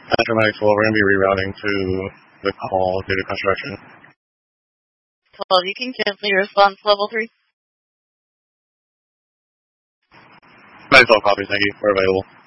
Max, well, we're going to be rerouting to the call due to construction. 12, you can cancel your response level 3. Maxwell copy, thank you. We're available.